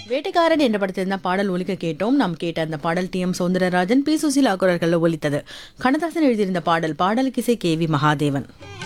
வேட்டைக்காரன் என்ற படத்திலிருந்த பாடல் ஒலிக்க கேட்டோம். நாம் கேட்ட அந்த பாடல் டி.எம். சௌந்தரராஜன், பி. சுசீலா குரல்களில் ஒலித்தது. கண்ணதாசன் எழுதியிருந்த பாடல். பாடலுக்கு இசை கே.வி. மகாதேவன்.